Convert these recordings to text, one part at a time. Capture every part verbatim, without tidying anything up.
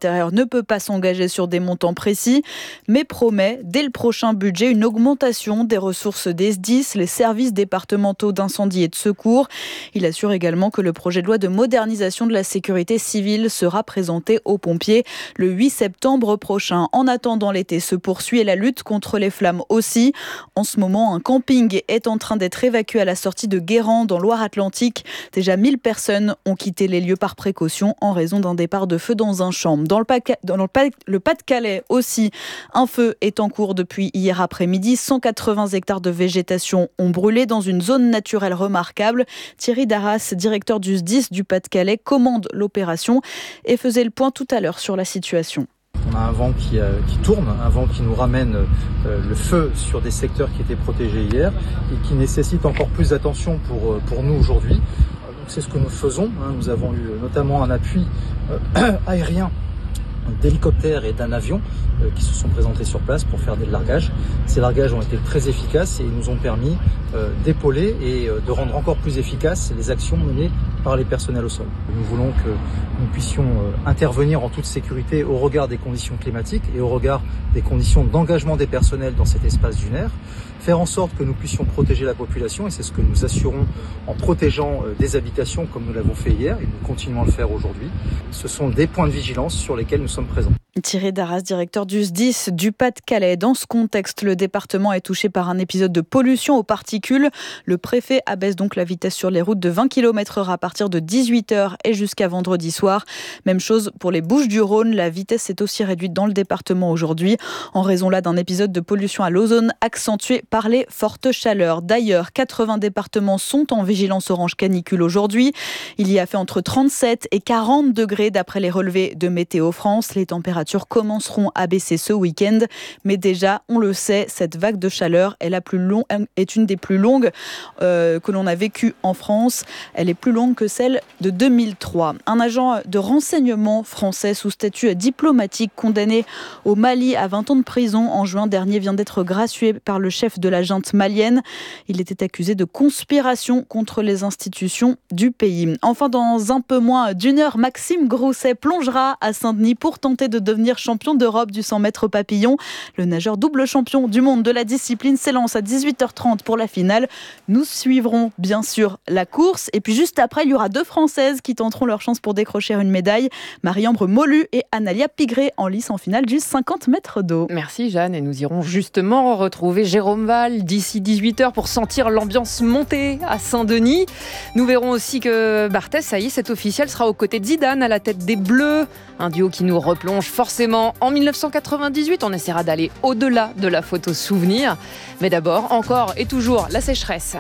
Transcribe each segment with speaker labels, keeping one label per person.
Speaker 1: l'Intérieur ne peut pas s'engager sur des montants précis, mais promet dès le prochain budget une augmentation des ressources des S D I S, les services départementaux d'incendie et de secours. Il assure également que le projet de loi de modernisation de la sécurité civile sera présenté aux pompiers le huit septembre prochain. En attendant, l'été se poursuit et la lutte contre les flammes aussi. En ce moment, un camping est en train d'être évacué à la sortie de Guérande en Loire-Atlantique. Déjà mille personnes ont quitté les lieux par précaution en raison d'un départ de feu dans un champ. Dans le, Paca- dans le, pa- le Pas-de-Calais aussi, un feu est en cours depuis hier après-midi. cent quatre-vingts hectares de végétation ont brûlé dans une zone naturelle remarquable. Thierry Darras, directeur du S D I S du Pas-de-Calais, commande l'opération et faisait le point tout à l'heure sur la situation.
Speaker 2: On a un vent qui, euh, qui tourne, un vent qui nous ramène euh, le feu sur des secteurs qui étaient protégés hier et qui nécessite encore plus d'attention pour, euh, pour nous aujourd'hui. Donc c'est ce que nous faisons. Hein. Nous avons eu notamment un appui euh, aérien d'hélicoptères et d'un avion euh, qui se sont présentés sur place pour faire des largages. Ces largages ont été très efficaces et nous ont permis euh, d'épauler et euh, de rendre encore plus efficaces les actions menées par les personnels au sol. Nous voulons que nous puissions euh, intervenir en toute sécurité au regard des conditions climatiques et au regard des conditions d'engagement des personnels dans cet espace dunaire, faire en sorte que nous puissions protéger la population et c'est ce que nous assurons en protégeant euh, des habitations comme nous l'avons fait hier et nous continuons à le faire aujourd'hui. Ce sont des points de vigilance sur lesquels nous sommes présents.
Speaker 1: Thierry Darras, directeur du S D I S du Pas-de-Calais. Dans ce contexte, le département est touché par un épisode de pollution aux particules. Le préfet abaisse donc la vitesse sur les routes de vingt kilomètres heure à partir de dix-huit heures et jusqu'à vendredi soir. Même chose pour les Bouches-du-Rhône. La vitesse est aussi réduite dans le département aujourd'hui, en raison là d'un épisode de pollution à l'ozone accentué par les fortes chaleurs. D'ailleurs, quatre-vingts départements sont en vigilance orange canicule aujourd'hui. Il y a fait entre trente-sept et quarante degrés d'après les relevés de Météo France. Les températures commenceront à baisser ce week-end, mais déjà, on le sait, cette vague de chaleur est, la plus long, est une des plus longues euh, que l'on a vécues en France. Elle est plus longue que celle de deux mille trois. Un agent de renseignement français sous statut diplomatique condamné au Mali à vingt ans de prison en juin dernier vient d'être gracié par le chef de la junte malienne. Il était accusé de conspiration contre les institutions du pays. Enfin, dans un peu moins d'une heure, Maxime Grousset plongera à Saint-Denis pour tenter de devenir champion d'Europe du cent mètres papillon. Le nageur double champion du monde de la discipline s'élance à dix-huit heures trente pour la finale. Nous suivrons bien sûr la course et puis juste après, il y aura deux Françaises qui tenteront leur chance pour décrocher une médaille. Marie-Ambre Molu et Analia Pigré en lice en finale du cinquante mètres d'eau.
Speaker 3: Merci Jeanne et nous irons justement retrouver Jérôme Val d'ici dix-huit heures pour sentir l'ambiance monter à Saint-Denis. Nous verrons aussi que Barthez, ça y est, c'est officiel, sera aux côtés de Zidane à la tête des Bleus. Un duo qui nous replonge forcément en dix-neuf cent quatre-vingt-dix-huit. On essaiera d'aller au-delà de la photo souvenir. Mais d'abord, encore et toujours, la sécheresse.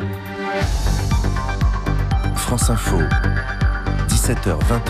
Speaker 4: France Info, dix-sept heures vingt.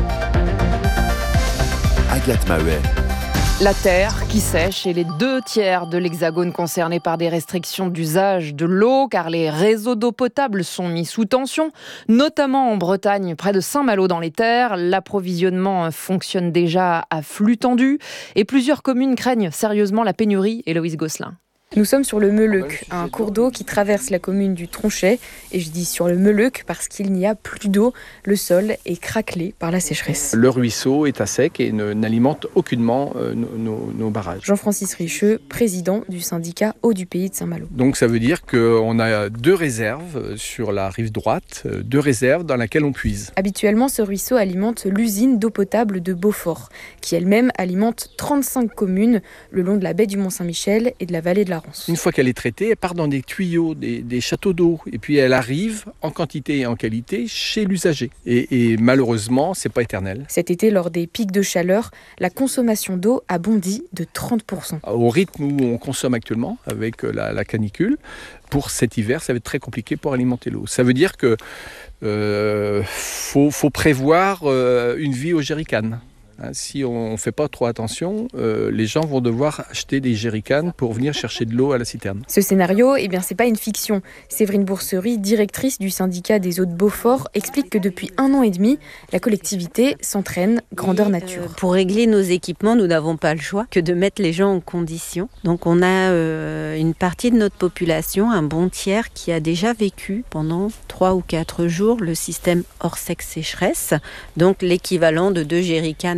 Speaker 4: Agathe Maheuet.
Speaker 3: La terre qui sèche et les deux tiers de l'Hexagone concernés par des restrictions d'usage de l'eau, car les réseaux d'eau potable sont mis sous tension, notamment en Bretagne, près de Saint-Malo dans les Terres. L'approvisionnement fonctionne déjà à flux tendu et plusieurs communes craignent sérieusement la pénurie. Héloïse Gosselin.
Speaker 5: Nous sommes sur le Meleuc, un cours d'eau qui traverse la commune du Tronchet. Et je dis sur le Meleuc parce qu'il n'y a plus d'eau. Le sol est craquelé par la sécheresse.
Speaker 6: Le ruisseau est à sec et ne, n'alimente aucunement euh, nos, nos, nos barrages.
Speaker 5: Jean-Francis Richeux, président du syndicat Eau du Pays de Saint-Malo.
Speaker 6: Donc ça veut dire qu'on a deux réserves sur la rive droite, deux réserves dans lesquelles on puise.
Speaker 5: Habituellement, ce ruisseau alimente l'usine d'eau potable de Beaufort, qui elle-même alimente trente-cinq communes le long de la baie du Mont-Saint-Michel et de la vallée de la Rance.
Speaker 6: Une fois qu'elle est traitée, elle part dans des tuyaux, des, des châteaux d'eau, et puis elle arrive en quantité et en qualité chez l'usager. Et, et malheureusement, c'est pas éternel.
Speaker 5: Cet été, lors des pics de chaleur, la consommation d'eau a bondi de trente pour cent.
Speaker 6: Au rythme où on consomme actuellement, avec la, la canicule, pour cet hiver, ça va être très compliqué pour alimenter l'eau. Ça veut dire que euh, faut, faut prévoir euh, une vie au jerrycan. Si on ne fait pas trop attention, euh, les gens vont devoir acheter des jerrycans pour venir chercher de l'eau à la citerne.
Speaker 5: Ce scénario, eh bien, c'est pas une fiction. Séverine Bourserie, directrice du syndicat des eaux de Beaufort, explique que depuis un an et demi, la collectivité s'entraîne grandeur nature.
Speaker 7: Euh, pour régler nos équipements, nous n'avons pas le choix que de mettre les gens en condition. Donc on a euh, une partie de notre population, un bon tiers, qui a déjà vécu pendant trois ou quatre jours le système hors-sec sécheresse, donc l'équivalent de deux jerrycans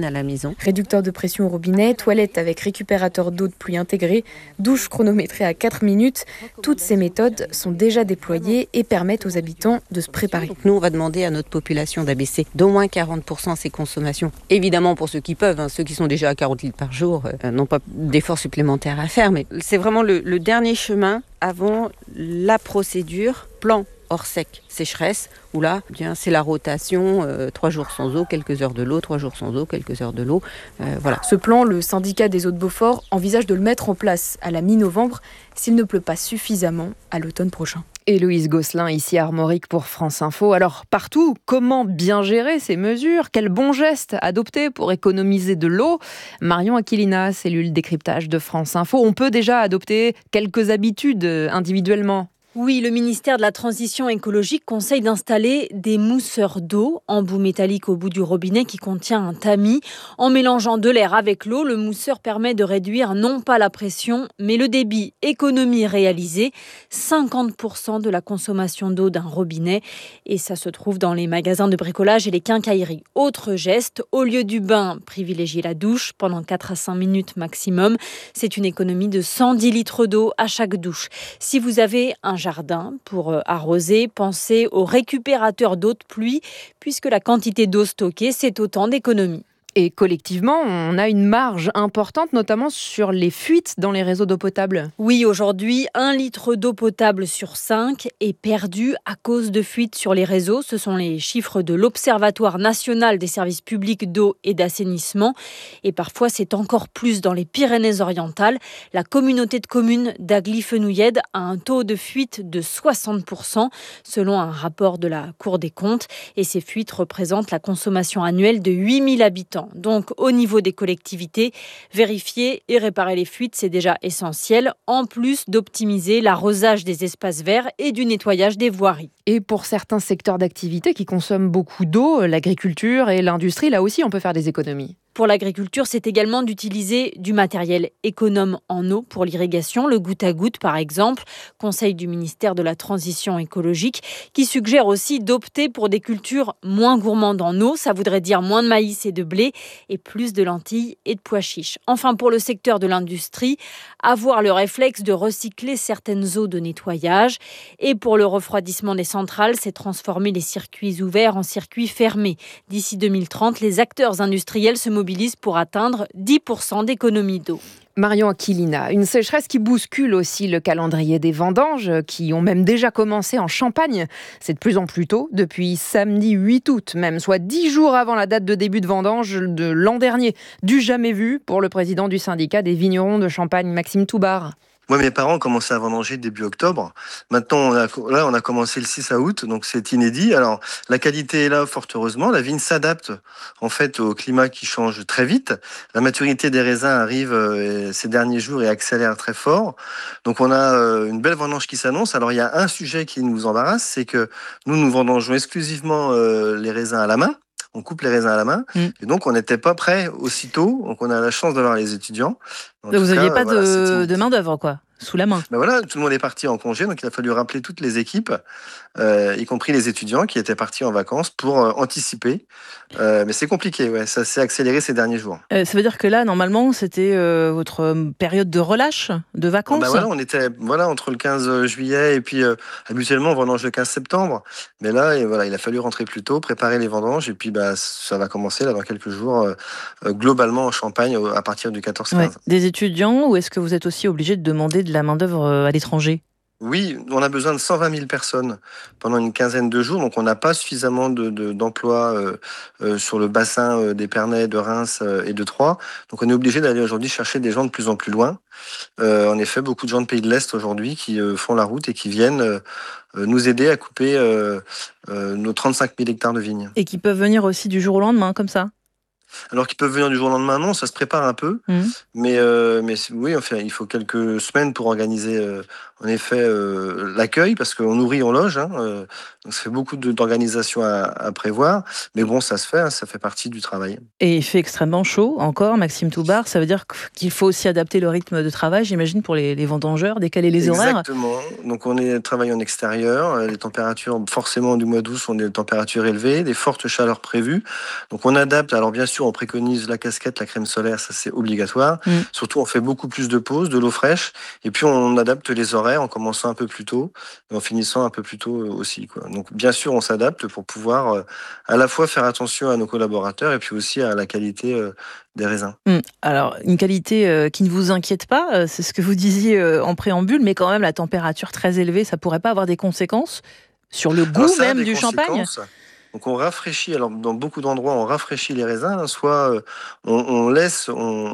Speaker 7: à la maison.
Speaker 5: Réducteur de pression au robinet, toilette avec récupérateur d'eau de pluie intégré, douche chronométrée à quatre minutes. Toutes ces méthodes sont déjà déployées et permettent aux habitants de se préparer.
Speaker 7: Donc nous, on va demander à notre population d'abaisser d'au moins quarante pour cent ses consommations. Évidemment, pour ceux qui peuvent, hein, ceux qui sont déjà à quarante litres par jour euh, n'ont pas d'efforts supplémentaires à faire. Mais c'est vraiment le, le dernier chemin avant la procédure plan hors sec, sécheresse, où là, eh bien, c'est la rotation, euh, trois jours sans eau, quelques heures de l'eau, trois jours sans eau, quelques heures de l'eau, euh, voilà.
Speaker 5: Ce plan, le syndicat des eaux de Beaufort envisage de le mettre en place à la mi-novembre s'il ne pleut pas suffisamment à l'automne prochain.
Speaker 3: Héloïse Gosselin, ici à Armorique pour France Info. Alors, partout, comment bien gérer ces mesures ? Quels bons gestes adopter pour économiser de l'eau ? Marion Aquilina, cellule décryptage de France Info. On peut déjà adopter quelques habitudes individuellement.
Speaker 8: Oui, le ministère de la Transition écologique conseille d'installer des mousseurs d'eau, embout métallique au bout du robinet qui contient un tamis. En mélangeant de l'air avec l'eau, le mousseur permet de réduire non pas la pression, mais le débit. Économie réalisée, cinquante pour cent de la consommation d'eau d'un robinet. Et ça se trouve dans les magasins de bricolage et les quincailleries. Autre geste, au lieu du bain, privilégiez la douche pendant quatre à cinq minutes maximum. C'est une économie de cent dix litres d'eau à chaque douche. Si vous avez un jardin pour arroser, pensez au récupérateur d'eau de pluie, puisque la quantité d'eau stockée, c'est autant d'économies.
Speaker 3: Et collectivement, on a une marge importante, notamment sur les fuites dans les réseaux d'eau potable.
Speaker 8: Oui, aujourd'hui, un litre d'eau potable sur cinq est perdu à cause de fuites sur les réseaux. Ce sont les chiffres de l'Observatoire national des services publics d'eau et d'assainissement. Et parfois, c'est encore plus dans les Pyrénées-Orientales. La communauté de communes d'Agly-Fenouillède a un taux de fuite de soixante pour cent, selon un rapport de la Cour des comptes. Et ces fuites représentent la consommation annuelle de huit mille habitants. Donc, au niveau des collectivités, vérifier et réparer les fuites, c'est déjà essentiel, en plus d'optimiser l'arrosage des espaces verts et du nettoyage des voiries.
Speaker 3: Et pour certains secteurs d'activité qui consomment beaucoup d'eau, l'agriculture et l'industrie, là aussi, on peut faire des économies.
Speaker 8: Pour l'agriculture, c'est également d'utiliser du matériel économe en eau pour l'irrigation, le goutte à goutte par exemple. Conseil du ministère de la Transition écologique qui suggère aussi d'opter pour des cultures moins gourmandes en eau. Ça voudrait dire moins de maïs et de blé et plus de lentilles et de pois chiches. Enfin, pour le secteur de l'industrie, avoir le réflexe de recycler certaines eaux de nettoyage. Et pour le refroidissement des centrales, c'est transformer les circuits ouverts en circuits fermés. D'ici deux mille trente, les acteurs industriels se mobilisent pour atteindre dix pour cent d'économie d'eau.
Speaker 3: Marion Aquilina, une sécheresse qui bouscule aussi le calendrier des vendanges, qui ont même déjà commencé en Champagne. C'est de plus en plus tôt, depuis samedi huit août même, soit dix jours avant la date de début de vendange de l'an dernier. Du jamais vu pour le président du syndicat des vignerons de Champagne, Maxime Toubard.
Speaker 9: Moi, mes parents ont commencé à vendanger début octobre. Maintenant, on a, là, on a commencé le six août, donc c'est inédit. Alors, la qualité est là, fort heureusement. La vigne s'adapte, en fait, au climat qui change très vite. La maturité des raisins arrive euh, ces derniers jours et accélère très fort. Donc, on a euh, une belle vendange qui s'annonce. Alors, il y a un sujet qui nous embarrasse, c'est que nous, nous vendangeons exclusivement euh, les raisins à la main. On coupe les raisins à la main. Mmh. Et donc, on n'était pas prêt aussitôt. Donc, on a la chance d'avoir les étudiants.
Speaker 10: En vous n'aviez pas voilà, de, de main-d'œuvre, quoi, sous la main.
Speaker 9: Ben voilà, tout le monde est parti en congé. Donc, il a fallu rappeler toutes les équipes, euh, y compris les étudiants qui étaient partis en vacances pour euh, anticiper. Euh, mais c'est compliqué, ouais. Ça s'est accéléré ces derniers jours.
Speaker 10: Euh, ça veut dire que là, normalement, c'était euh, votre période de relâche, de vacances.
Speaker 9: Ben voilà, on était voilà, entre le quinze juillet et puis euh, habituellement, on vendange le quinze septembre. Mais là, et voilà, il a fallu rentrer plus tôt, préparer les vendanges. Et puis, bah, ça va commencer là, dans quelques jours, euh, euh, globalement en Champagne, euh, à partir du quatorze quinze.
Speaker 10: Ouais. Des étudiants, ou est-ce que vous êtes aussi obligé de demander de la main-d'œuvre à l'étranger ?
Speaker 9: Oui, on a besoin de cent vingt mille personnes pendant une quinzaine de jours, donc on n'a pas suffisamment de, de, d'emplois euh, euh, sur le bassin euh, d'Épernay, de Reims euh, et de Troyes. Donc on est obligé d'aller aujourd'hui chercher des gens de plus en plus loin. Euh, en effet, beaucoup de gens de pays de l'Est aujourd'hui qui euh, font la route et qui viennent euh, nous aider à couper euh, euh, nos trente-cinq mille hectares de vignes.
Speaker 10: Et qui peuvent venir aussi du jour au lendemain, comme ça ?
Speaker 9: Alors qu'ils peuvent venir du jour au lendemain, non, ça se prépare un peu. Mmh. Mais, euh, mais oui, enfin, il faut quelques semaines pour organiser, euh, en effet, euh, l'accueil, parce qu'on nourrit, on loge. Hein, euh, donc ça fait beaucoup de, d'organisation à, à prévoir. Mais bon, ça se fait, hein, ça fait partie du travail.
Speaker 10: Et il fait extrêmement chaud encore, Maxime Toubard. Ça veut dire qu'il faut aussi adapter le rythme de travail, j'imagine, pour les, les vendangeurs, décaler les horaires.
Speaker 9: Exactement. Donc on est travaille en extérieur. Les températures, forcément, du mois d'août, sont des températures élevées, des fortes chaleurs prévues. Donc on adapte. Alors bien sûr, sûr, on préconise la casquette, la crème solaire, ça c'est obligatoire.
Speaker 10: Mmh.
Speaker 9: Surtout, on fait beaucoup plus de pauses, de l'eau fraîche, et puis on adapte les horaires en commençant un peu plus tôt et en finissant un peu plus tôt aussi, quoi. Donc, bien sûr, on s'adapte pour pouvoir euh, à la fois faire attention à nos collaborateurs et puis aussi à la qualité euh, des raisins.
Speaker 10: Mmh. Alors, une qualité euh, qui ne vous inquiète pas, euh, c'est ce que vous disiez euh, en préambule, mais quand même, la température très élevée, ça pourrait pas avoir des conséquences sur le goût
Speaker 9: Alors,
Speaker 10: même du champagne ?
Speaker 9: Donc on rafraîchit, alors dans beaucoup d'endroits on rafraîchit les raisins, soit euh, on, on laisse, on,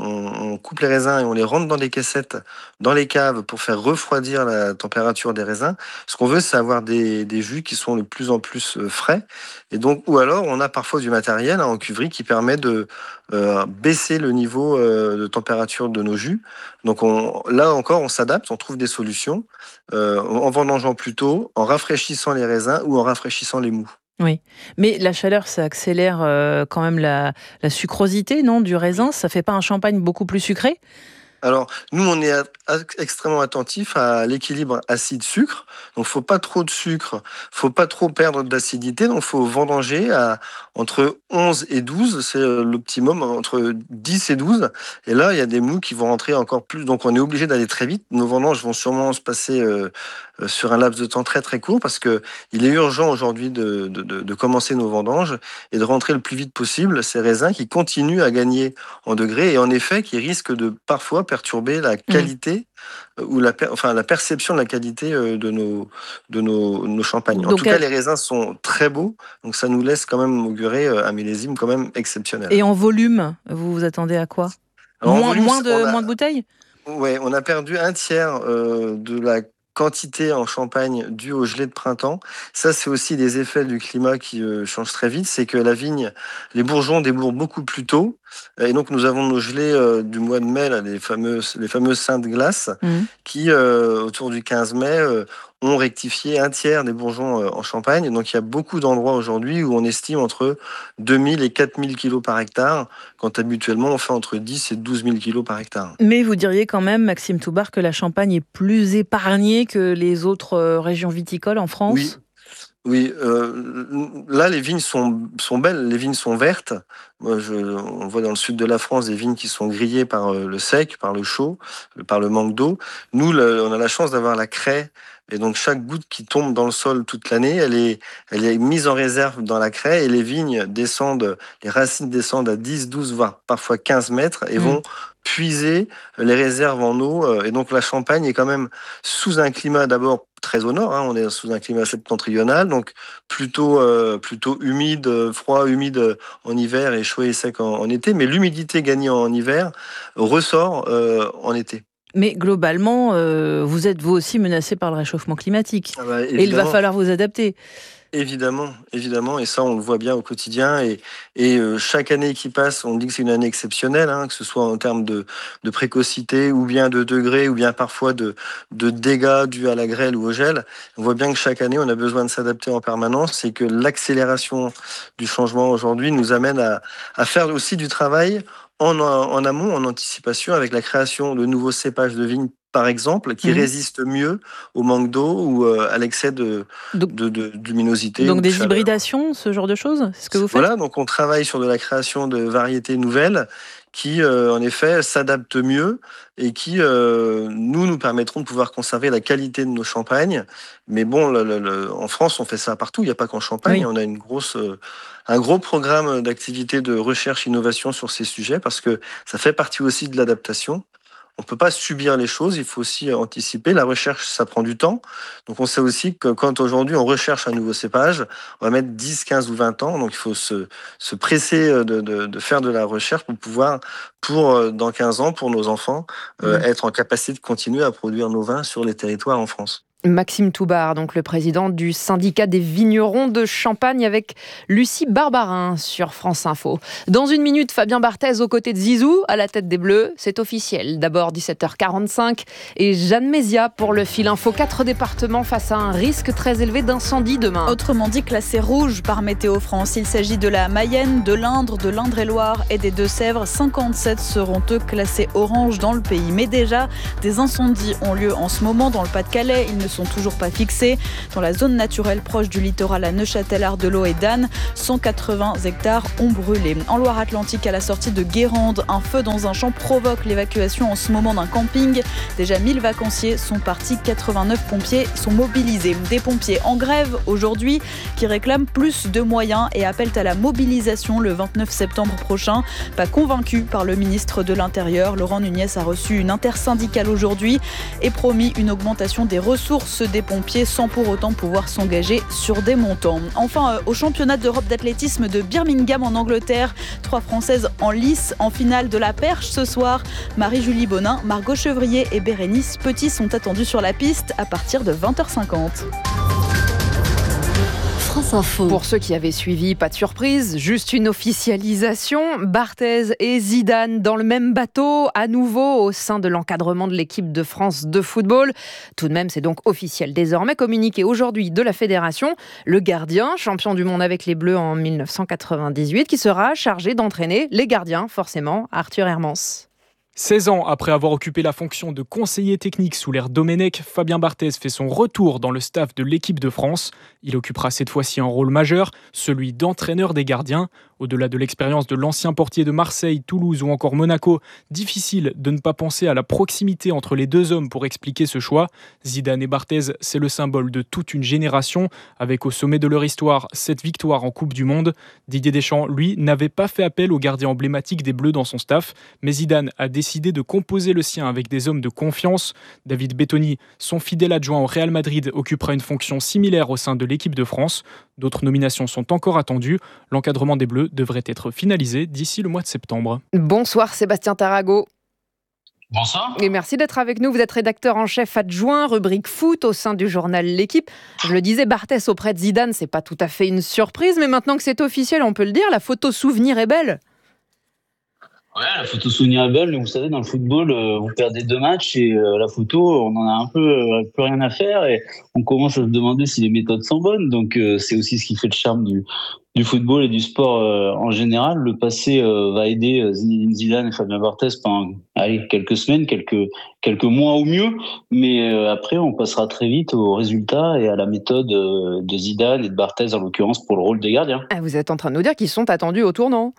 Speaker 9: on coupe les raisins et on les rentre dans des caissettes, dans les caves pour faire refroidir la température des raisins. Ce qu'on veut c'est avoir des, des jus qui sont de plus en plus frais. Et donc, ou alors on a parfois du matériel hein, en cuverie qui permet de euh, baisser le niveau euh, de température de nos jus. Donc on, là encore on s'adapte, on trouve des solutions euh, en vendangeant plus tôt, en rafraîchissant les raisins ou en rafraîchissant les mous.
Speaker 10: Oui, mais la chaleur, ça accélère euh, quand même la, la sucrosité, non, du raisin. Ça fait pas un champagne beaucoup plus sucré ?
Speaker 9: Alors, nous, on est à, à, extrêmement attentif à l'équilibre acide-sucre. Donc, faut pas trop de sucre, faut pas trop perdre d'acidité. Donc, faut vendanger à entre onze et douze, c'est l'optimum, entre dix et douze. Et là, il y a des mous qui vont rentrer encore plus. Donc, on est obligé d'aller très vite. Nos vendanges vont sûrement se passer euh, sur un laps de temps très très court parce que il est urgent aujourd'hui de, de, de, de commencer nos vendanges et de rentrer le plus vite possible ces raisins qui continuent à gagner en degrés et en effet qui risquent de parfois perturber la qualité mmh. ou la, per, enfin, la perception de la qualité de nos, de nos, nos champagnes. Donc, en tout elle... cas, les raisins sont très beaux, donc ça nous laisse quand même augurer un millésime quand même exceptionnel.
Speaker 10: Et en volume, vous vous attendez à quoi ? Alors, moins, volume, moins, de, a... moins de bouteilles ?
Speaker 9: Ouais, on a perdu un tiers euh, de la quantité en Champagne due au gelée de printemps. Ça, c'est aussi des effets du climat qui euh, changent très vite. C'est que la vigne, les bourgeons débourrent beaucoup plus tôt. Et donc, nous avons nos gelées euh, du mois de mai, là, les fameuses, les fameuses saintes glaces, mmh. qui, euh, autour du quinze mai, euh, ont rectifié un tiers des bourgeons euh, en Champagne. Donc, il y a beaucoup d'endroits aujourd'hui où on estime entre deux mille et quatre mille kilos par hectare, quand habituellement, on fait entre dix et douze mille kilos par hectare.
Speaker 10: Mais vous diriez quand même, Maxime Toubar, que la Champagne est plus épargnée que les autres euh, régions viticoles en France ?
Speaker 9: Oui. Oui, euh, là les vignes sont, sont belles, les vignes sont vertes. Moi, je, on voit dans le sud de la France des vignes qui sont grillées par le sec, par le chaud, par le manque d'eau. Nous, le, on a la chance d'avoir la craie. Et donc, chaque goutte qui tombe dans le sol toute l'année, elle est, elle est mise en réserve dans la craie et les vignes descendent, les racines descendent à dix, douze, voire parfois quinze mètres et mmh. vont puiser les réserves en eau. Et donc, la Champagne est quand même sous un climat d'abord très au nord, hein, on est sous un climat septentrional, donc plutôt, euh, plutôt humide, froid, humide en hiver et chaud et sec en, en été, mais l'humidité gagnée en hiver ressort euh, en été.
Speaker 10: Mais globalement, euh, vous êtes vous aussi menacé par le réchauffement climatique.
Speaker 9: Ah bah,
Speaker 10: et il va falloir vous adapter.
Speaker 9: Évidemment, évidemment, et ça on le voit bien au quotidien. Et, et euh, chaque année qui passe, on dit que c'est une année exceptionnelle, hein, que ce soit en termes de, de précocité, ou bien de degrés, ou bien parfois de, de dégâts dus à la grêle ou au gel. On voit bien que chaque année, on a besoin de s'adapter en permanence, et que l'accélération du changement aujourd'hui nous amène à, à faire aussi du travail en, en amont, en anticipation, avec la création de nouveaux cépages de vignes, par exemple, qui mmh. résistent mieux au manque d'eau ou euh, à l'excès de, donc, de, de, de luminosité.
Speaker 10: Donc des chaleur. Hybridations, ce genre de choses, c'est ce que vous faites ?
Speaker 9: Voilà, donc on travaille sur de la création de variétés nouvelles qui, euh, en effet, s'adaptent mieux et qui, euh, nous, nous permettront de pouvoir conserver la qualité de nos champagnes. Mais bon, le, le, le, en France, on fait ça partout, il n'y a pas qu'en Champagne, oui. On a une grosse... Euh, un gros programme d'activité de recherche-innovation sur ces sujets parce que ça fait partie aussi de l'adaptation. On ne peut pas subir les choses, il faut aussi anticiper. La recherche, ça prend du temps. Donc on sait aussi que quand aujourd'hui on recherche un nouveau cépage, on va mettre dix, quinze ou vingt ans. Donc il faut se, se presser de, de, de faire de la recherche pour pouvoir, pour dans quinze ans, pour nos enfants, mmh. euh, être en capacité de continuer à produire nos vins sur les territoires en France.
Speaker 3: Maxime Toubar, donc le président du syndicat des vignerons de Champagne, avec Lucie Barbarin sur France Info. Dans une minute, Fabien Barthez aux côtés de Zizou, à la tête des Bleus, c'est officiel. D'abord dix-sept heures quarante-cinq et Jeanne Mézia pour le fil info. Quatre départements face à un risque très élevé d'incendie demain.
Speaker 1: Autrement dit, classé rouge par Météo France. Il s'agit de la Mayenne, de l'Indre, de l'Indre-et-Loire et des Deux-Sèvres. cinquante-sept seront eux classés orange dans le pays. Mais déjà, des incendies ont lieu en ce moment dans le Pas-de-Calais. Ils ne sont toujours pas fixés. Dans la zone naturelle proche du littoral à Neuchâtel, Ardelot et Dan, cent quatre-vingts hectares ont brûlé. En Loire-Atlantique, à la sortie de Guérande, un feu dans un champ provoque l'évacuation en ce moment d'un camping. Déjà mille vacanciers sont partis, quatre-vingt-neuf pompiers sont mobilisés. Des pompiers en grève aujourd'hui qui réclament plus de moyens et appellent à la mobilisation le vingt-neuf septembre prochain. Pas convaincu par le ministre de l'Intérieur, Laurent Nunez a reçu une intersyndicale aujourd'hui et promis une augmentation des ressources des pompiers sans pour autant pouvoir s'engager sur des montants. Enfin, au championnat d'Europe d'athlétisme de Birmingham en Angleterre, trois Françaises en lice en finale de la perche ce soir. Marie-Julie Bonin, Margot Chevrier et Bérénice Petit sont attendues sur la piste à partir de vingt heures cinquante.
Speaker 3: France Info. Pour ceux qui avaient suivi, pas de surprise, juste une officialisation. Barthez et Zidane dans le même bateau, à nouveau au sein de l'encadrement de l'équipe de France de football. Tout de même, c'est donc officiel désormais, communiqué aujourd'hui de la fédération. Le gardien, champion du monde avec les Bleus en mille neuf cent quatre-vingt-dix-huit, qui sera chargé d'entraîner les gardiens, forcément, Arthur Hermans.
Speaker 11: seize ans après avoir occupé la fonction de conseiller technique sous l'ère Domenech, Fabien Barthez fait son retour dans le staff de l'équipe de France. Il occupera cette fois-ci un rôle majeur, celui d'entraîneur des gardiens. Au-delà de l'expérience de l'ancien portier de Marseille, Toulouse ou encore Monaco, difficile de ne pas penser à la proximité entre les deux hommes pour expliquer ce choix. Zidane et Barthez, c'est le symbole de toute une génération, avec au sommet de leur histoire cette victoire en Coupe du Monde. Didier Deschamps, lui, n'avait pas fait appel au gardien emblématique des Bleus dans son staff, mais Zidane a décidé de composer le sien avec des hommes de confiance. David Bettoni, son fidèle adjoint au Real Madrid, occupera une fonction similaire au sein de l'équipe de France. D'autres nominations sont encore attendues. L'encadrement des Bleus devrait être finalisé d'ici le mois de septembre.
Speaker 3: Bonsoir Sébastien Tarago.
Speaker 12: Bonsoir.
Speaker 3: Et merci d'être avec nous. Vous êtes rédacteur en chef adjoint, rubrique foot au sein du journal L'Équipe. Je le disais, Barthez auprès de Zidane, c'est pas tout à fait une surprise, mais maintenant que c'est officiel, on peut le dire, la photo souvenir est belle.
Speaker 12: Ouais, la photo souvenir est belle, mais vous savez, dans le football, euh, vous perdez deux matchs et euh, la photo, on en a un peu euh, plus rien à faire et on commence à se demander si les méthodes sont bonnes. Donc euh, c'est aussi ce qui fait le charme du, du football et du sport euh, en général. Le passé euh, va aider euh, Zinedine Zidane et Fabien Barthez pendant allez, quelques semaines, quelques, quelques mois au mieux, mais euh, après on passera très vite aux résultats et à la méthode euh, de Zidane et de Barthez en l'occurrence pour le rôle des gardiens.
Speaker 3: Ah, vous êtes en train de nous dire qu'ils sont attendus au tournant.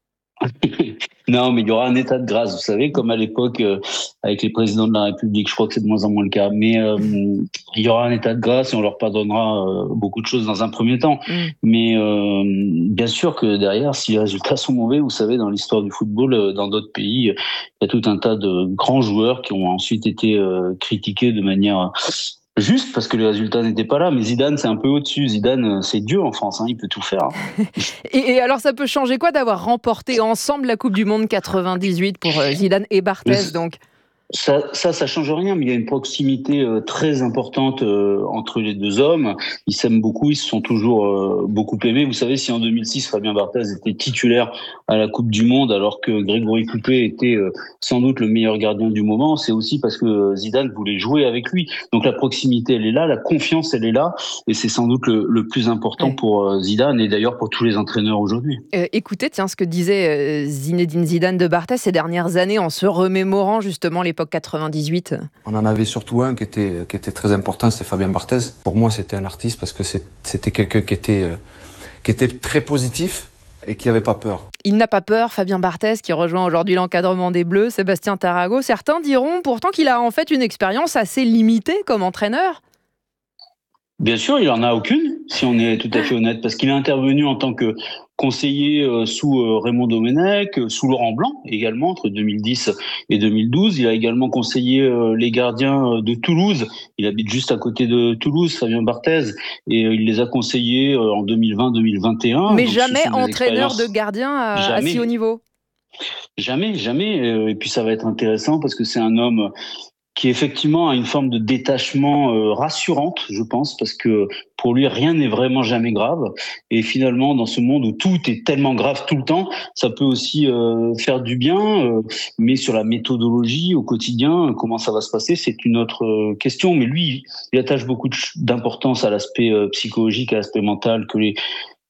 Speaker 12: Non, mais il y aura un état de grâce, vous savez, comme à l'époque euh, avec les présidents de la République. Je crois que c'est de moins en moins le cas. Mais euh, il y aura un état de grâce et on leur pardonnera euh, beaucoup de choses dans un premier temps. Mm. Mais euh, bien sûr que derrière, si les résultats sont mauvais, vous savez, dans l'histoire du football, euh, dans d'autres pays, il y a tout un tas de grands joueurs qui ont ensuite été euh, critiqués de manière juste parce que les résultats n'étaient pas là. Mais Zidane, c'est un peu au-dessus. Zidane, c'est Dieu en France, hein, il peut tout faire. Hein.
Speaker 3: et, et alors, ça peut changer quoi d'avoir remporté ensemble la Coupe du Monde quatre-vingt-dix-huit pour Zidane et Barthez, donc ?
Speaker 12: Ça, ça, ça change rien, mais il y a une proximité euh, très importante euh, entre les deux hommes. Ils s'aiment beaucoup, ils se sont toujours euh, beaucoup aimés. Vous savez, si en deux mille six, Fabien Barthez était titulaire à la Coupe du Monde, alors que Grégory Coupet était euh, sans doute le meilleur gardien du moment, c'est aussi parce que Zidane voulait jouer avec lui. Donc la proximité, elle est là, la confiance, elle est là, et c'est sans doute le, le plus important ouais. pour euh, Zidane et d'ailleurs pour tous les entraîneurs aujourd'hui.
Speaker 3: Euh, écoutez, tiens, ce que disait euh, Zinedine Zidane de Barthez ces dernières années en se remémorant justement les quatre-vingt-dix-huit.
Speaker 13: On en avait surtout un qui était, qui était très important, c'est Fabien Barthez. Pour moi, c'était un artiste parce que c'était quelqu'un qui était, euh, qui était très positif et qui n'avait pas peur.
Speaker 3: Il n'a pas peur, Fabien Barthez, qui rejoint aujourd'hui l'encadrement des Bleus, Sébastien Tarago. Certains diront pourtant qu'il a en fait une expérience assez limitée comme entraîneur.
Speaker 12: Bien sûr, il en a aucune, si on est tout à fait honnête, parce qu'il est intervenu en tant que conseiller euh, sous euh, Raymond Domenech, euh, sous Laurent Blanc également, entre deux mille dix et deux mille douze. Il a également conseillé euh, les gardiens euh, de Toulouse. Il habite juste à côté de Toulouse, Fabien Barthez, et euh, il les a conseillés euh, en deux mille vingt deux mille vingt et un.
Speaker 3: Mais jamais entraîneur de gardien à, à si haut niveau.
Speaker 12: Jamais, jamais. Et puis ça va être intéressant parce que c'est un homme qui effectivement a une forme de détachement euh, rassurante, je pense, parce que pour lui, rien n'est vraiment jamais grave. Et finalement, dans ce monde où tout est tellement grave tout le temps, ça peut aussi euh, faire du bien. Euh, mais sur la méthodologie au quotidien, comment ça va se passer, c'est une autre euh, question. Mais lui, il attache beaucoup d'importance à l'aspect euh, psychologique, à l'aspect mental, que les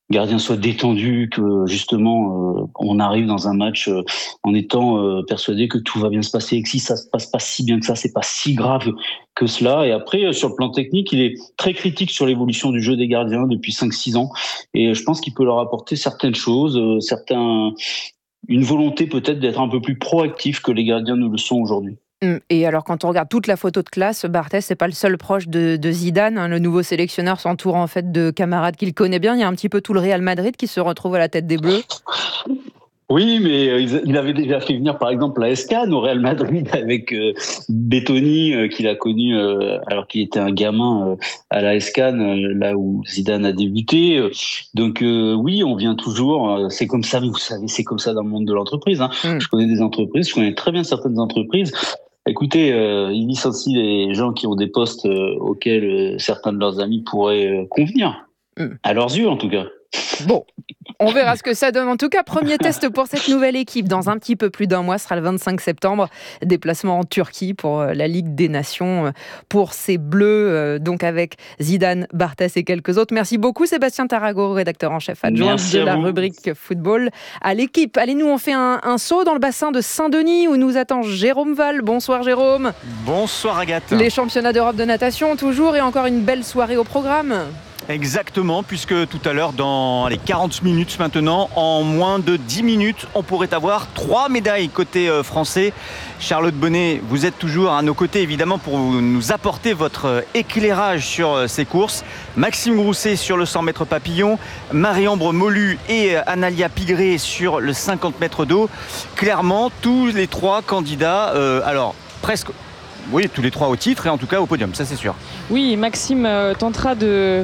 Speaker 12: gardien soit détendu, que justement euh, on arrive dans un match euh, en étant euh, persuadé que tout va bien se passer, et que si ça se passe pas si bien que ça, c'est pas si grave que cela. Et après, euh, sur le plan technique, il est très critique sur l'évolution du jeu des gardiens depuis cinq six ans, et je pense qu'il peut leur apporter certaines choses, euh, certains, une volonté peut-être d'être un peu plus proactif que les gardiens ne le sont aujourd'hui.
Speaker 3: Et alors, quand on regarde toute la photo de classe, Barthez, c'est pas le seul proche de, de Zidane. Hein. Le nouveau sélectionneur s'entoure en fait de camarades qu'il connaît bien. Il y a un petit peu tout le Real Madrid qui se retrouve à la tête des Bleus.
Speaker 12: Oui, mais il avait déjà fait venir, par exemple, la Escan au Real Madrid avec euh, Bettoni, euh, qu'il a connu euh, alors qu'il était un gamin euh, à la Escan, euh, là où Zidane a débuté. Donc euh, oui, on vient toujours. Euh, c'est comme ça, mais vous savez, c'est comme ça dans le monde de l'entreprise. Hein. Mm. Je connais des entreprises, je connais très bien certaines entreprises. Écoutez, euh, ils licencient les gens qui ont des postes euh, auxquels euh, certains de leurs amis pourraient euh, convenir, mm. à leurs yeux en tout cas.
Speaker 3: Bon, on verra ce que ça donne. En tout cas, premier test pour cette nouvelle équipe. Dans un petit peu plus d'un mois, ce sera le vingt-cinq septembre. Déplacement en Turquie pour la Ligue des Nations pour ces Bleus, donc avec Zidane, Barthez et quelques autres. Merci beaucoup Sébastien Tarago, rédacteur en chef adjoint de la rubrique football à l'équipe. Allez, nous on fait un, un saut dans le bassin de Saint-Denis où nous attend Jérôme Val. Bonsoir Jérôme.
Speaker 14: Bonsoir Agathe.
Speaker 3: Les championnats d'Europe de natation toujours et encore une belle soirée au programme.
Speaker 14: Exactement, puisque tout à l'heure, dans les quarante minutes maintenant, en moins de dix minutes, on pourrait avoir trois médailles côté français. Charlotte Bonnet, vous êtes toujours à nos côtés, évidemment, pour nous apporter votre éclairage sur ces courses. Maxime Grousset sur le cent mètres papillon, Marie-Ambre Molu et Analia Pigré sur le cinquante mètres d'eau. Clairement, tous les trois candidats, euh, alors presque... Oui, tous les trois au titre et en tout cas au podium, ça c'est sûr.
Speaker 15: Oui, Maxime euh, tentera de,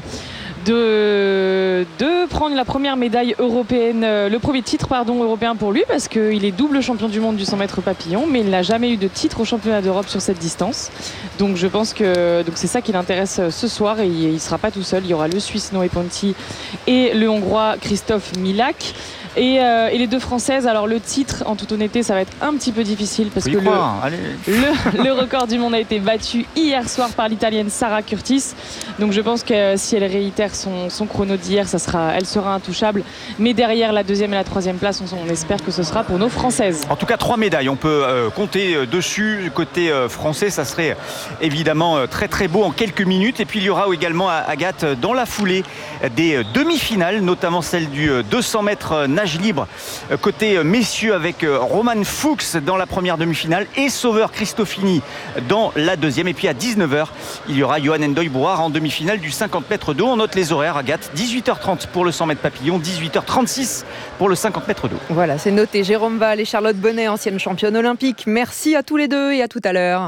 Speaker 15: de, de prendre la première médaille européenne, euh, le premier titre pardon, européen pour lui, parce qu'il est double champion du monde du cent mètres papillon, mais il n'a jamais eu de titre au championnat d'Europe sur cette distance. Donc je pense que donc c'est ça qui l'intéresse ce soir et il ne sera pas tout seul. Il y aura le Suisse Noé Ponti et le Hongrois Christophe Milak. Et, euh, et les deux Françaises, alors le titre, en toute honnêteté, ça va être un petit peu difficile parce que le, le, le record du monde a été battu hier soir par l'Italienne Sara Curtis. Donc je pense que si elle réitère son, son chrono d'hier, ça sera, elle sera intouchable. Mais derrière la deuxième et la troisième place, on, on espère que ce sera pour nos Françaises.
Speaker 14: En tout cas, trois médailles, on peut euh, compter dessus. Côté euh, français, ça serait évidemment euh, très très beau en quelques minutes. Et puis il y aura également, Agathe, dans la foulée, des demi-finales, notamment celle du deux cents mètres nage libre côté messieurs avec Roman Fuchs dans la première demi-finale et Sauveur Cristofini dans la deuxième. Et puis à dix-neuf heures, il y aura Johan Endoy-Brouard en demi-finale du cinquante mètres d'eau. On note les horaires, Agathe, dix-huit heures trente pour le cent mètres papillon, dix-huit heures trente-six pour le cinquante mètres d'eau.
Speaker 3: Voilà, c'est noté. Jérôme Val et Charlotte Bonnet, ancienne championne olympique. Merci à tous les deux et à tout à l'heure.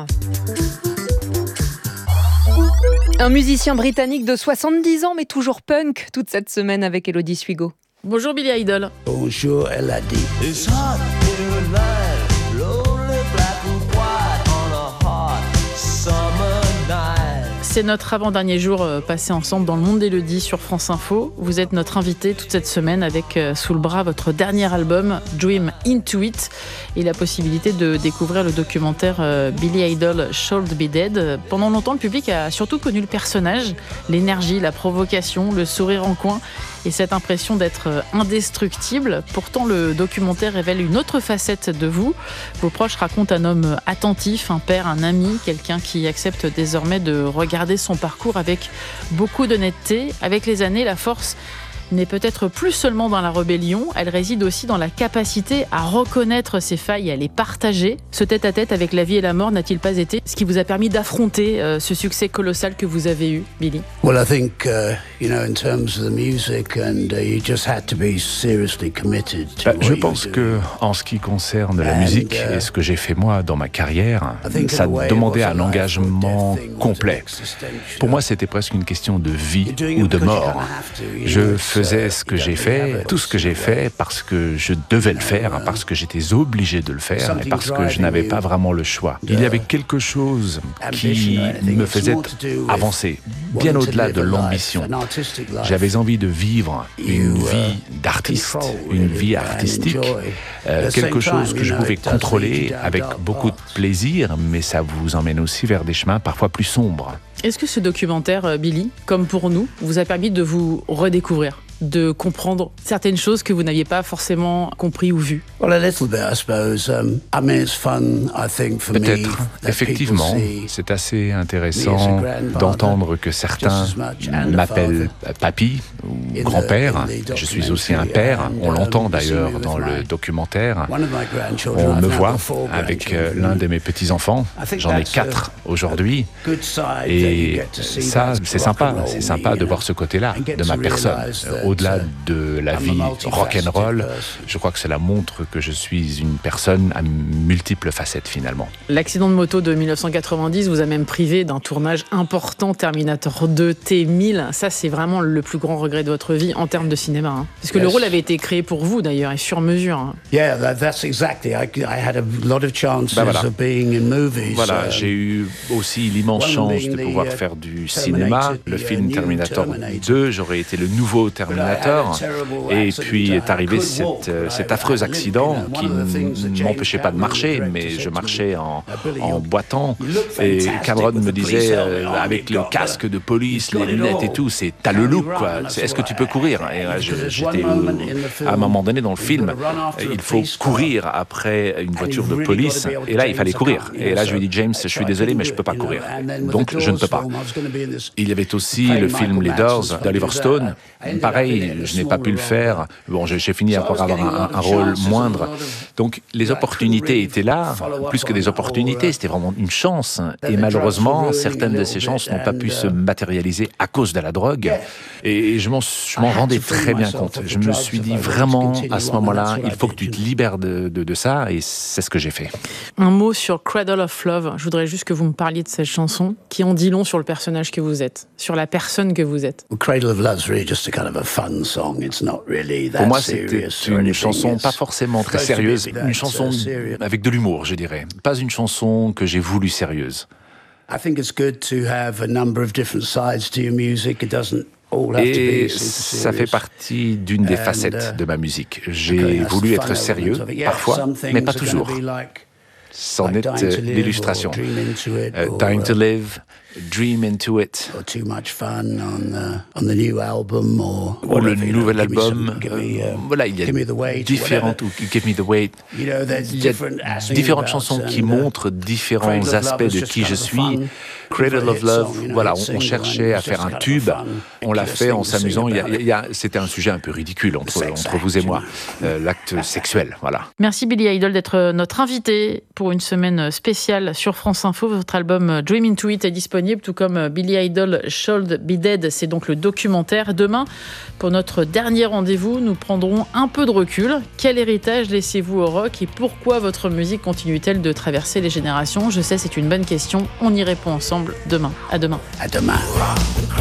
Speaker 3: Un musicien britannique de soixante-dix ans mais toujours punk toute cette semaine avec Elodie Suigo.
Speaker 10: Bonjour Billy Idol.
Speaker 16: Bonjour L A D. It's hot here tonight, lonely black and white on a hot summer night.
Speaker 10: C'est notre avant-dernier jour passé ensemble dans le monde d'Elodie sur France Info. Vous êtes notre invité toute cette semaine avec sous le bras votre dernier album Dream Into It et la possibilité de découvrir le documentaire Billy Idol Should Be Dead. Pendant longtemps, le public a surtout connu le personnage, l'énergie, la provocation, le sourire en coin et cette impression d'être indestructible. Pourtant, le documentaire révèle une autre facette de vous. Vos proches racontent un homme attentif, un père, un ami, quelqu'un qui accepte désormais de regarder son parcours avec beaucoup d'honnêteté. Avec les années, la force n'est peut-être plus seulement dans la rébellion, elle réside aussi dans la capacité à reconnaître ses failles et à les partager. Ce tête-à-tête avec la vie et la mort n'a-t-il pas été ce qui vous a permis d'affronter euh, ce succès colossal que vous avez eu, Billy?
Speaker 16: Well, I think, uh, you know, in terms of the music, and uh, you just had to be seriously committed to
Speaker 17: bah, Je pense que, en ce qui concerne la musique and, uh, et ce que j'ai fait moi dans ma carrière, ça demandait un engagement complet. Pour moi, c'était presque une question de vie ou de mort. Je faisais ce que j'ai fait, tout ce que j'ai fait parce que je devais le faire, parce que j'étais obligé de le faire et parce que je n'avais pas vraiment le choix. Il y avait quelque chose qui me faisait avancer, bien au-delà de l'ambition. J'avais envie de vivre une vie d'artiste, une vie artistique, euh, quelque chose que je pouvais contrôler avec beaucoup de plaisir, mais ça vous emmène aussi vers des chemins parfois plus sombres.
Speaker 10: Est-ce que ce documentaire, Billy, comme pour nous, vous a permis de vous redécouvrir ? de comprendre certaines choses que vous n'aviez pas forcément compris ou vues?
Speaker 18: Well, a little bit, I suppose. Um, I mean, it's fun, I think, for me.
Speaker 17: Peut-être, effectivement, c'est assez intéressant d'entendre que certains m'appellent papy ou grand-père. Je suis aussi un père, on l'entend d'ailleurs dans le documentaire. On me voit avec l'un de mes petits-enfants, j'en ai quatre aujourd'hui, et ça, c'est sympa, c'est sympa de voir ce côté-là de ma personne. Au-delà de la vie rock'n'roll, je crois que cela montre que je suis une personne à multiples facettes finalement.
Speaker 10: L'accident de moto de dix-neuf cent quatre-vingt-dix vous a même privé d'un tournage important, Terminator deux T mille. Ça, c'est vraiment le plus grand regret de votre vie en termes de cinéma. Hein. Parce que yes. le rôle avait été créé pour vous d'ailleurs et sur mesure. Hein.
Speaker 18: Yeah, that, that's exactly. I, I had a lot of chances
Speaker 17: bah voilà.
Speaker 18: of being in movies.
Speaker 17: Voilà,
Speaker 18: um,
Speaker 17: j'ai eu aussi l'immense chance de pouvoir faire du cinéma. Le film Terminator deux, j'aurais été le nouveau Terminator. Et puis est arrivé cette, cet affreux accident qui ne m'empêchait pas de marcher, mais je marchais en, en boitant. Et Cameron me disait, euh, avec le casque de police, les lunettes et tout, c'est t'as le look, quoi. C'est, est-ce que tu peux courir? Et euh, je, j'étais euh, à un moment donné dans le film, il faut courir après une voiture de police. Et là, il fallait courir. Et là, je lui ai dit, James, je suis désolé, mais je peux pas courir. Donc, je ne peux pas. Il y avait aussi le film Les Doors d'Oliver Stone. Pareil, je n'ai pas pu le faire. Bon, j'ai, j'ai fini par avoir un, un rôle moindre. Donc, les opportunités étaient là. Plus que des opportunités, c'était vraiment une chance. Et malheureusement, certaines de ces chances n'ont pas pu se matérialiser à cause de la drogue. Et je m'en, je m'en rendais très bien compte. Je me suis dit vraiment, à ce moment-là, il faut que tu te libères de, de, de ça. Et c'est ce que j'ai fait.
Speaker 10: Un mot sur Cradle of Love. Je voudrais juste que vous me parliez de cette chanson qui en dit long sur le personnage que vous êtes, sur la personne que vous êtes.
Speaker 18: Cradle of Love is really just a kind of a fun song. It's not really that
Speaker 17: Pour moi, c'était une chanson pas forcément très sérieuse, une chanson avec de l'humour, je dirais. Pas une chanson que j'ai voulu sérieuse.
Speaker 18: I think it's good to have a number of different sides to your music. It doesn't
Speaker 17: Et ça fait partie d'une des facettes de ma musique. J'ai voulu être sérieux, parfois, mais pas toujours. C'en est euh, l'illustration. Uh, Time to Live, Dream Into It.
Speaker 18: Or too much fun on the, on the new album or
Speaker 17: ou le nouvel album. Euh, voilà, il y a différentes ou Give Me the Weight. Il y a différentes chansons qui montrent différents aspects de qui je suis. Cradle of Love, voilà, on, on cherchait à faire un tube, on l'a fait en s'amusant. Il y a, il y a, c'était un sujet un peu ridicule entre, entre vous et moi, euh, l'acte sexuel, voilà.
Speaker 10: Merci Billy Idol d'être notre invité pour une semaine spéciale sur France Info. Votre album Dream Into It est disponible, tout comme Billy Idol Should Be Dead, c'est donc le documentaire. Demain, pour notre dernier rendez-vous, nous prendrons un peu de recul. Quel héritage laissez-vous au rock et pourquoi votre musique continue-t-elle de traverser les générations? Je sais, c'est une bonne question, on y répond ensemble demain. À demain.
Speaker 18: À demain.